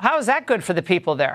how is that good for the people there?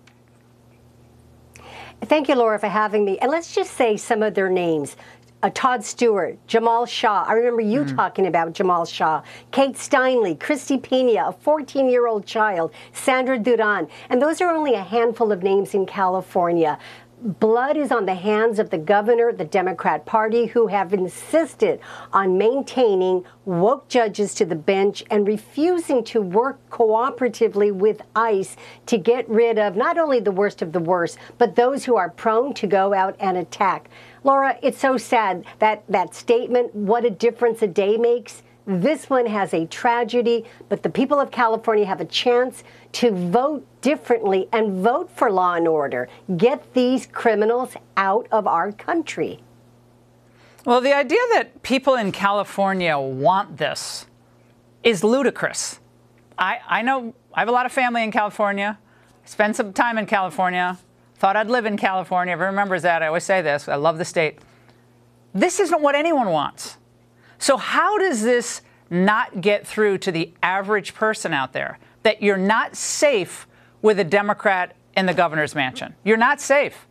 Thank you, Laura, for having me. And let's just say some of their names. Todd Stewart, Jamal Shaw. I remember you talking about Jamal Shaw. Kate Steinle, Christy Pena, a 14-year-old child, Sandra Duran. And those are only a handful of names in California. Blood is on the hands of the governor, the Democrat Party, who have insisted on maintaining woke judges to the bench and refusing to work cooperatively with ICE to get rid of not only the worst of the worst, but those who are prone to go out and attack. Laura, it's so sad that statement, what a difference a day makes. This one has a tragedy, but the people of California have a chance to vote differently and vote for law and order. Get these criminals out of our country. Well, the idea that people in California want this is ludicrous. I know I have a lot of family in California, spent some time in California, thought I'd live in California. Everyone remembers that. I always say this. I love the state. This isn't what anyone wants. So how does this not get through to the average person out there that you're not safe with a Democrat in the governor's mansion? You're not safe.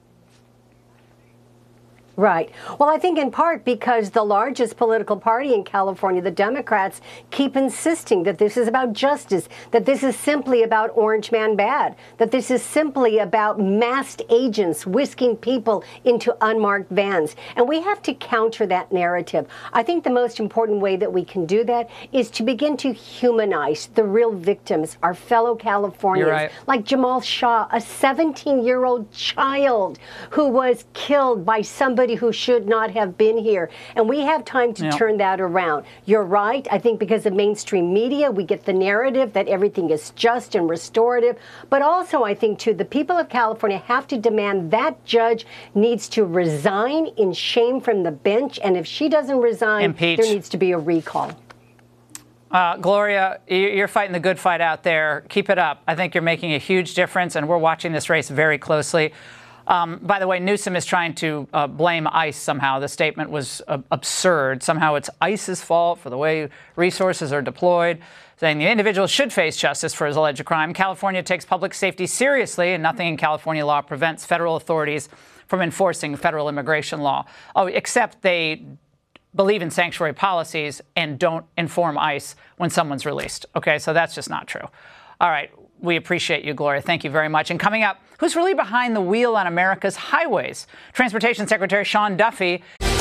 Right. Well, I think in part because the largest political party in California, the Democrats, keep insisting that this is about justice, that this is simply about Orange Man Bad, that this is simply about masked agents whisking people into unmarked vans. And we have to counter that narrative. I think the most important way that we can do that is to begin to humanize the real victims, our fellow Californians, right, like Jamal Shaw, a 17-year-old child who was killed by somebody who should not have been here. And we have time to turn that around. You're right. I think because of mainstream media, we get the narrative that everything is just and restorative. But also, I think, too, the people of California have to demand that judge needs to resign in shame from the bench. And if she doesn't resign, impeach. There needs to be a recall. Gloria, you're fighting the good fight out there. Keep it up. I think you're making a huge difference, and we're watching this race very closely. By the way, Newsom is trying to blame ICE somehow. The statement was absurd. Somehow it's ICE's fault for the way resources are deployed, saying the individual should face justice for his alleged crime. California takes public safety seriously, and nothing in California law prevents federal authorities from enforcing federal immigration law. Oh, except they believe in sanctuary policies and don't inform ICE when someone's released. Okay, so that's just not true. All right. We appreciate you, Gloria. Thank you very much. And coming up, who's really behind the wheel on America's highways? Transportation Secretary Sean Duffy.